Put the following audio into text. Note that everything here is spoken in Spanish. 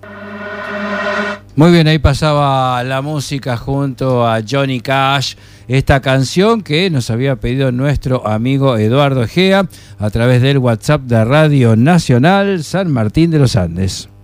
Muy bien, ahí pasaba la música junto a Johnny Cash, esta canción que nos había pedido nuestro amigo Eduardo Egea a través del WhatsApp de Radio Nacional San Martín de los Andes.